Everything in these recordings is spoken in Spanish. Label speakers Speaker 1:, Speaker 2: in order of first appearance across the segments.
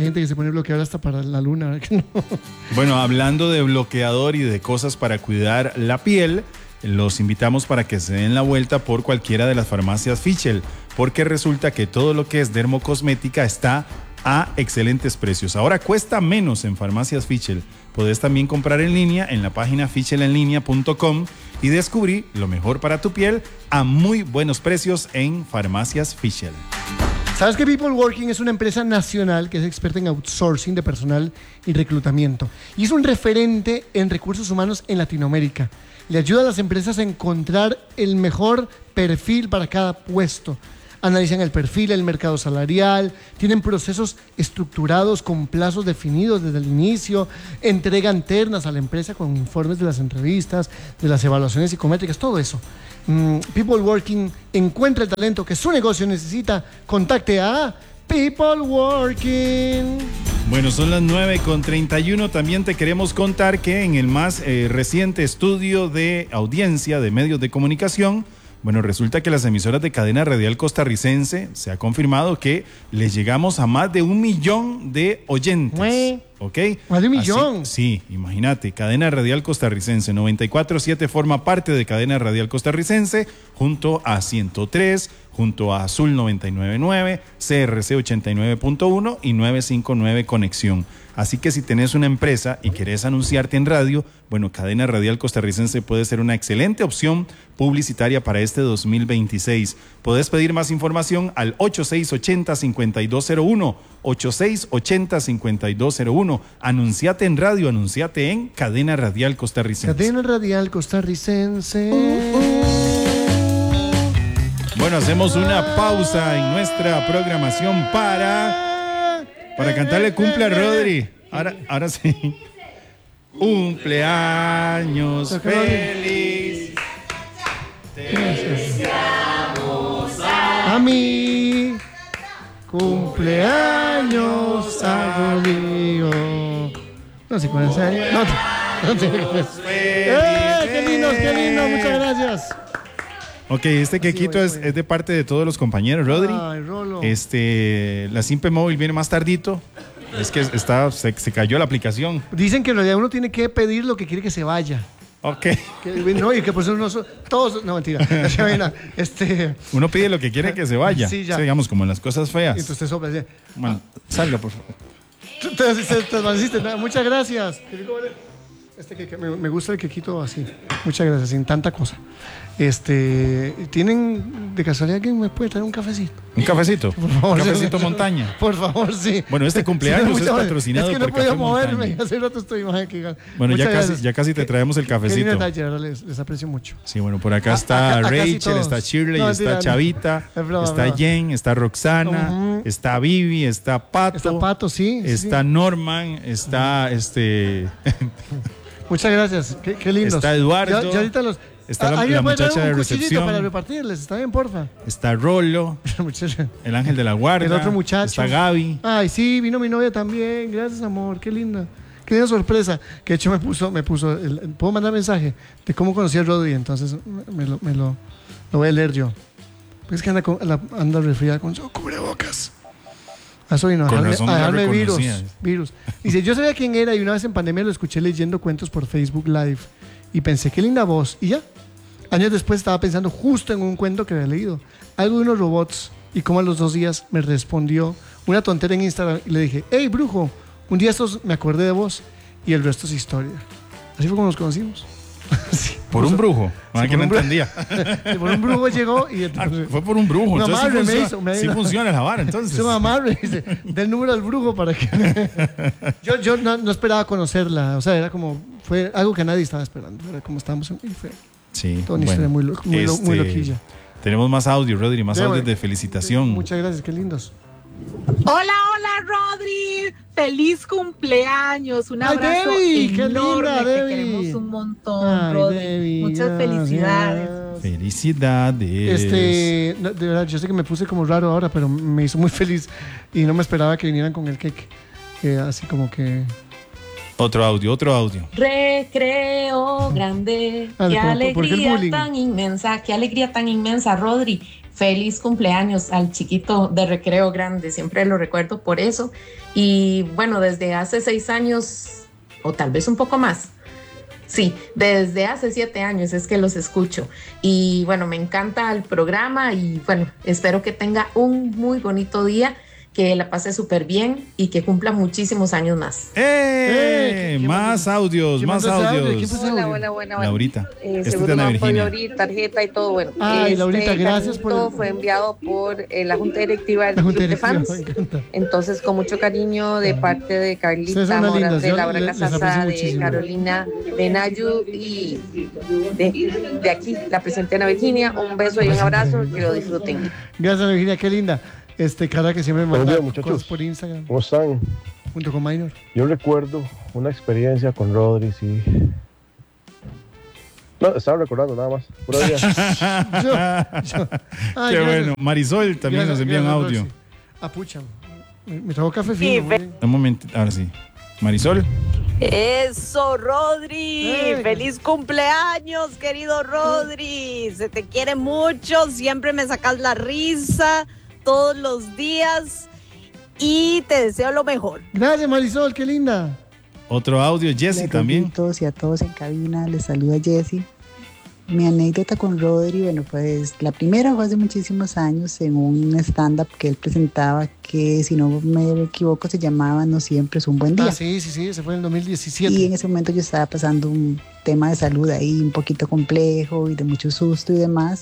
Speaker 1: gente que se pone bloqueador hasta para la luna, ¿verdad que no?
Speaker 2: Bueno, hablando de bloqueador y de cosas para cuidar la piel, los invitamos para que se den la vuelta por cualquiera de las farmacias Fischl, porque resulta que todo lo que es dermocosmética está a excelentes precios. Ahora cuesta menos en farmacias Fischl. Podés también comprar en línea en la página fischelenlinea.com y descubrir lo mejor para tu piel a muy buenos precios en farmacias Fischl.
Speaker 1: ¿Sabes que People Working es una empresa nacional que es experta en outsourcing de personal y reclutamiento? Y es un referente en recursos humanos en Latinoamérica. Le ayuda a las empresas a encontrar el mejor perfil para cada puesto. Analizan el perfil, el mercado salarial, tienen procesos estructurados con plazos definidos desde el inicio, entregan ternas a la empresa con informes de las entrevistas, de las evaluaciones psicométricas, todo eso. People Working encuentra el talento que su negocio necesita. Contacte a People Working.
Speaker 2: Bueno, son las 9:31. También te queremos contar que en el más reciente estudio de audiencia de medios de comunicación, bueno, resulta que las emisoras de cadena radial costarricense se ha confirmado que les llegamos a más de 1 millón de oyentes. ¿Ok?
Speaker 1: ¿Más de 1 millón?
Speaker 2: Sí, imagínate, cadena radial costarricense 94.7 forma parte de cadena radial costarricense junto a 103, junto a Azul 99.9, CRC 89.1 y 959 Conexión. Así que si tenés una empresa y querés anunciarte en radio, bueno, Cadena Radial Costarricense puede ser una excelente opción publicitaria para este 2026. Podés pedir más información al 8680-5201, 8680-5201. Anunciate en radio, anunciate en Cadena Radial Costarricense.
Speaker 1: Cadena Radial Costarricense.
Speaker 2: Bueno, hacemos una pausa en nuestra programación para cantarle cumple a Rodri. Ahora sí. Cumpleaños feliz. Te deseamos
Speaker 1: a mí. Cumpleaños a Rodrigo. No sé cuál es. No sé. ¡Qué lindo! Muchas gracias.
Speaker 2: Ok, este quequito es de parte de todos los compañeros, Rodri.
Speaker 1: Ay, Rolo.
Speaker 2: La Simpe Móvil viene más tardito. Es que se cayó la aplicación.
Speaker 1: Dicen que en realidad uno tiene que pedir lo que quiere que se vaya.
Speaker 2: Ok.
Speaker 1: No, y que por eso todos... No, mentira.
Speaker 2: Uno pide lo que quiere que se vaya.
Speaker 1: Sí, ya.
Speaker 2: Sí, digamos, como en las cosas feas.
Speaker 1: Y entonces sopla. Sí.
Speaker 2: Bueno, salga, por favor.
Speaker 1: Muchas gracias. Me gusta el quequito así. Muchas gracias, sin tanta cosa. ¿Tienen de casualidad que me puede traer un cafecito?
Speaker 2: ¿Un cafecito?
Speaker 1: Por favor.
Speaker 2: ¿Un cafecito montaña?
Speaker 1: Por favor, sí.
Speaker 2: Bueno, este cumpleaños es patrocinado por Café
Speaker 1: Montaña. Es que no podía moverme.
Speaker 2: Montaña.
Speaker 1: Hace rato estoy más aquí.
Speaker 2: Bueno, ya casi te traemos el cafecito.
Speaker 1: Les aprecio mucho.
Speaker 2: Sí, bueno, por acá está Rachel, está Shirley, está Chavita, está Jen, está Roxana, está Vivi, está Pato.
Speaker 1: Está Pato, sí.
Speaker 2: Está Norman, está
Speaker 1: Muchas gracias, qué lindos.
Speaker 2: Está Eduardo.
Speaker 1: Ya ahorita los...
Speaker 2: Está la muchacha de recepción.
Speaker 1: Para repartirles, está bien, porfa.
Speaker 2: Está Rolo, el ángel de la guarda.
Speaker 1: El otro muchacho.
Speaker 2: Está Gaby.
Speaker 1: Ay, sí, vino mi novia también. Gracias, amor, qué linda. Qué linda sorpresa. Que de hecho me puso ¿puedo mandar mensaje de cómo conocí a Rodri? Entonces lo voy a leer yo. Pues es que anda resfriada con su cubrebocas. Eso vino a dejarme virus. Dice, yo sabía quién era y una vez en pandemia lo escuché leyendo cuentos por Facebook Live y pensé, qué linda voz. Y ya, años después estaba pensando justo en un cuento que había leído, algo de unos robots, y como a los 2 días me respondió una tontera en Instagram y le dije, hey, brujo, un día estos me acordé de vos y el resto es historia. Así fue como nos conocimos. Sí,
Speaker 2: por un brujo.
Speaker 1: Sí,
Speaker 2: que no entendía.
Speaker 1: Sí, por un brujo llegó y...
Speaker 2: fue por un brujo. Entonces
Speaker 1: sí
Speaker 2: funciona la vara, entonces.
Speaker 1: Su mamá me dice, del número al brujo para que... Yo no esperaba conocerla. O sea, era como... Fue algo que nadie estaba esperando. Era como estábamos... Y fue toda una historia muy loquilla.
Speaker 2: Tenemos más audio, Rodri, más audios de felicitación.
Speaker 1: Muchas gracias, qué lindos.
Speaker 3: Hola, Rodri. Feliz cumpleaños. Un abrazo
Speaker 1: Debbie,
Speaker 3: enorme.
Speaker 1: Qué linda,
Speaker 3: te queremos un montón, Rodri.
Speaker 1: Debbie,
Speaker 3: muchas felicidades.
Speaker 2: Felicidades.
Speaker 1: De verdad, yo sé que me puse como raro ahora, pero me hizo muy feliz y no me esperaba que vinieran con el cake. Así como que...
Speaker 2: Otro audio.
Speaker 4: Recreo grande. Qué alegría tan inmensa, Rodri. Feliz cumpleaños al chiquito de Recreo Grande, siempre lo recuerdo por eso. Y bueno, desde hace 6 años, o tal vez un poco más, sí, desde hace 7 años es que los escucho. Y bueno, me encanta el programa y bueno, espero que tenga un muy bonito día, que la pase súper bien y que cumpla muchísimos años más.
Speaker 2: Más audios, más audios.
Speaker 5: Hola.
Speaker 2: Laurita.
Speaker 5: Seguro no han podido abrir tarjeta y todo. Bueno,
Speaker 1: Laurita, gracias por
Speaker 5: fue enviado por la Junta Directiva del Club de Fans. Entonces, con mucho cariño de parte de Carlita Moras, de Laura Casasa, de Carolina, de Nayu y de aquí, la presente Ana Virginia. Un beso y un abrazo, que lo disfruten.
Speaker 1: Gracias, Ana Virginia, qué linda. Cara que siempre me manda cosas por Instagram.
Speaker 6: ¿Cómo están?
Speaker 1: Junto con Minor.
Speaker 6: Yo recuerdo una experiencia con Rodri, sí. No, estaba recordando nada más. Pura vida.
Speaker 1: Ay,
Speaker 2: qué bueno. Marisol también nos envía un audio.
Speaker 1: Pucha. Me trajo café fino.
Speaker 2: Un momento, ahora sí. Marisol.
Speaker 7: Eso, Rodri. Feliz cumpleaños, querido Rodri. Se te quiere mucho. Siempre me sacas la risa todos los días y te deseo lo mejor.
Speaker 1: Gracias, Marisol, qué linda.
Speaker 2: Otro audio, Jessy también.
Speaker 8: Y a todos en cabina, les saluda Jessy. Mi anécdota con Rodri, bueno, pues la primera fue hace muchísimos años en un stand-up que él presentaba que, si no me equivoco, se llamaba No Siempre es un Buen Día.
Speaker 1: Sí, ese fue en el 2017.
Speaker 8: Y en ese momento yo estaba pasando un tema de salud ahí un poquito complejo y de mucho susto y demás.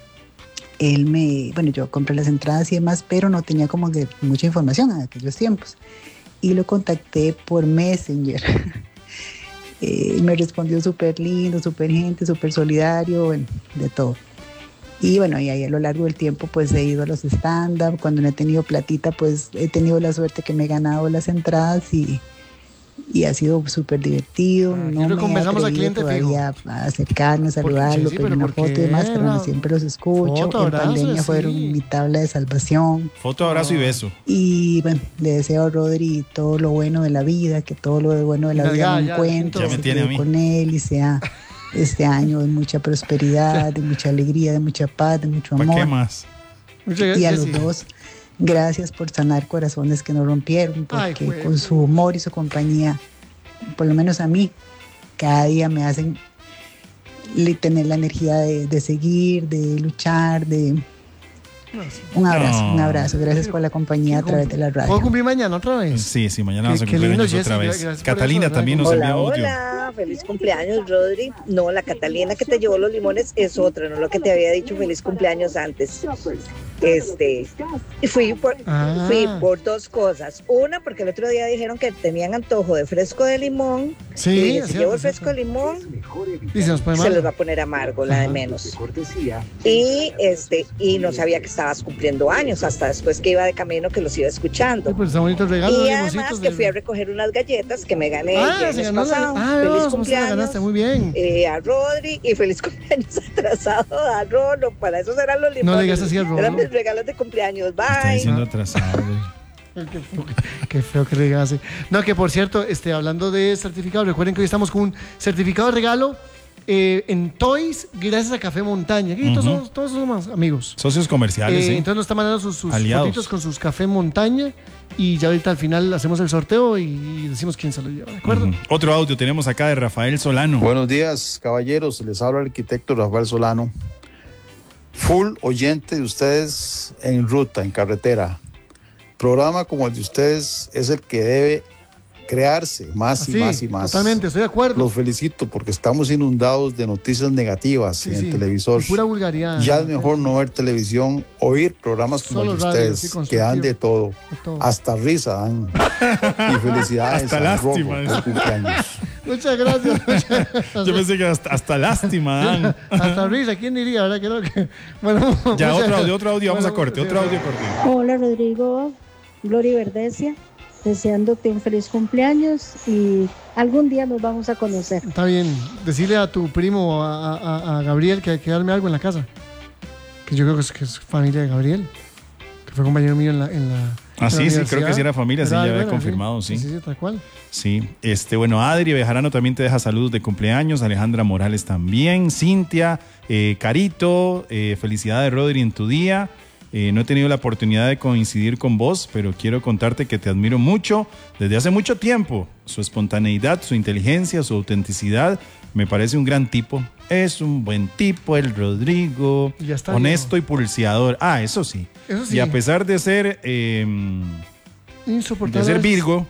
Speaker 8: Yo compré las entradas y demás, pero no tenía como que mucha información en aquellos tiempos. Y lo contacté por Messenger. Me respondió súper lindo, súper gente, súper solidario, bueno, de todo. Y bueno, y ahí a lo largo del tiempo pues he ido a los stand-up. Cuando no he tenido platita, pues he tenido la suerte que me he ganado las entradas y ha sido súper divertido. No me he atrevido todavía a acercarme, a saludarlo, pedir una foto y demás, pero no, siempre los escucho.
Speaker 1: Foto,
Speaker 8: en pandemia fueron mi tabla de salvación.
Speaker 2: Foto, abrazo y beso.
Speaker 8: Y bueno, le deseo a Rodri todo lo bueno de la vida, que todo lo bueno de la vida lo encuentre, se quede con él y sea este año de mucha prosperidad, de mucha alegría, de mucha paz, de mucho amor.
Speaker 2: ¿Para qué más?
Speaker 8: Y a los dos, gracias por sanar corazones que nos rompieron, porque con su humor y su compañía, por lo menos a mí, cada día me hacen tener la energía de seguir, de luchar, de... Un abrazo. Gracias por la compañía a través de la radio.
Speaker 1: ¿Puedo cumplir mañana otra vez?
Speaker 2: Sí, mañana vamos a cumplir años otra vez. Catalina también nos envió audio.
Speaker 9: Hola, feliz cumpleaños, Rodri. No, la Catalina que te llevó los limones es otra, no lo que te había dicho feliz cumpleaños antes. Fui por dos cosas. Una, porque el otro día dijeron que tenían antojo de fresco de limón.
Speaker 1: Sí,
Speaker 9: y dije, si llevo el fresco de limón, se los va a poner amargo, la de menos. Y no sabía que estabas cumpliendo años, hasta después que iba de camino que los iba escuchando.
Speaker 1: Pues está bonito el regalo.
Speaker 9: Y además que fui a recoger unas galletas que me gané el viernes pasado. Feliz cumpleaños.
Speaker 1: Ganaste, muy bien.
Speaker 9: A Rodri y feliz cumpleaños atrasado a Rolo. Para eso serán los limones.
Speaker 1: No le digas así a Rolo.
Speaker 9: Eran mis regalos de cumpleaños. Bye.
Speaker 2: Está diciendo atrasado.
Speaker 1: Qué feo que regase. No, que por cierto, hablando de certificados, recuerden que hoy estamos con un certificado de regalo en Toys, gracias a Café Montaña. Aquí todos somos amigos.
Speaker 2: Socios comerciales, sí.
Speaker 1: Entonces nos están mandando sus fotitos con sus Café Montaña. Y ya ahorita al final hacemos el sorteo y decimos quién se lo lleva, ¿de acuerdo?
Speaker 2: Otro audio tenemos acá de Rafael Solano.
Speaker 10: Buenos días, caballeros. Les habla el arquitecto Rafael Solano. Full oyente de ustedes en ruta, en carretera. Programa como el de ustedes es el que debe crearse más y más.
Speaker 1: Totalmente, estoy de acuerdo.
Speaker 10: Los felicito porque estamos inundados de noticias negativas en el televisor.
Speaker 1: Pura vulgaridad.
Speaker 10: Ya es mejor no ver televisión, oír programas como el de ustedes, que dan de todo. Hasta risa dan. Y felicidades.
Speaker 2: Hasta lástima.
Speaker 1: Muchas gracias.
Speaker 2: Yo pensé que hasta lástima dan.
Speaker 1: Hasta risa, ¿quién diría? ¿Verdad? Creo que... Bueno,
Speaker 2: ya otro audio, vamos a corte. Otro audio corte.
Speaker 11: Hola, Rodrigo. Gloria Verdecia. Deseándote un feliz cumpleaños y algún día nos vamos a conocer.
Speaker 1: Está bien. Decirle a tu primo, a Gabriel, que hay que darme algo en la casa. Que yo creo que es familia de Gabriel. fue compañero mío en la
Speaker 2: sí, creo que sí era familia, sí, ya había confirmado, sí.
Speaker 1: Sí, tal cual.
Speaker 2: Sí, bueno, Adri Bejarano también te deja saludos de cumpleaños, Alejandra Morales también, Cintia, Carito, felicidades Rodri en tu día. No he tenido la oportunidad de coincidir con vos, pero quiero contarte que te admiro mucho desde hace mucho tiempo. Su espontaneidad, su inteligencia, su autenticidad, me parece un gran tipo. Es un buen tipo el Rodrigo, honesto y pulseador. Eso sí. Y a pesar de ser
Speaker 1: insoportable,
Speaker 2: de ser Virgo.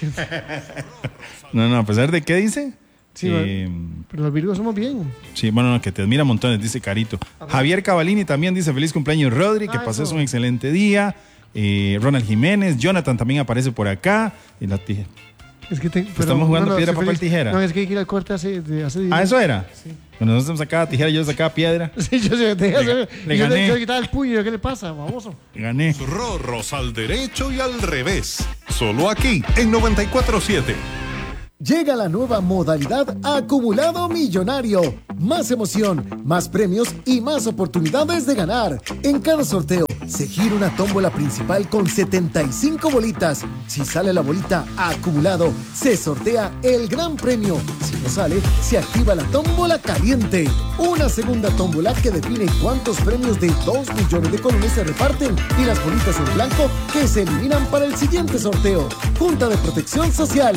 Speaker 2: No, a pesar de qué dice.
Speaker 1: Sí, pero los Virgos somos bien.
Speaker 2: Sí, bueno, que te admira montones, dice Carito. Javier Cavalini también dice feliz cumpleaños Rodri, que pases un excelente día. Ronald Jiménez, Jonathan también aparece por acá.
Speaker 1: Es que
Speaker 2: estamos jugando piedra, papel, tijera.
Speaker 1: No, es que hay que ir al corte hace días.
Speaker 2: ¿Eso era?
Speaker 1: Sí.
Speaker 2: Cuando nosotros sacaba tijera, yo sacaba piedra.
Speaker 1: Sí, yo
Speaker 2: le gané.
Speaker 1: Yo quitaba el puño, ¿qué le pasa, baboso?
Speaker 2: Gané.
Speaker 12: Rorros al derecho y al revés. Solo aquí, en 94.7.
Speaker 13: Llega la nueva modalidad Acumulado Millonario. Más emoción, más premios y más oportunidades de ganar. En cada sorteo se gira una tómbola principal con 75 bolitas. Si sale la bolita acumulado, se sortea el gran premio. Si no sale, se activa la tómbola caliente. Una segunda tómbola que define cuántos premios de 2 millones de colones se reparten y las bolitas en blanco que se eliminan para el siguiente sorteo. Junta de Protección Social.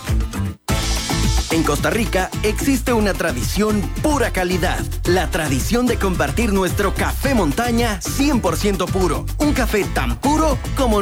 Speaker 14: En Costa Rica existe una tradición pura calidad, la tradición de compartir nuestro café montaña 100% puro, un café tan puro como